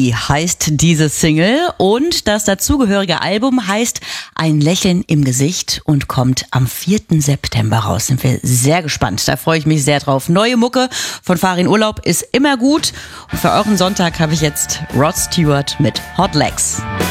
Baby heißt diese Single und das dazugehörige Album heißt Ein Lächeln im Gesicht und kommt am 4. September raus. Sind wir sehr gespannt. Da freue ich mich sehr drauf. Neue Mucke von Farin Urlaub ist immer gut. Und für euren Sonntag habe ich jetzt Rod Stewart mit Hot Legs.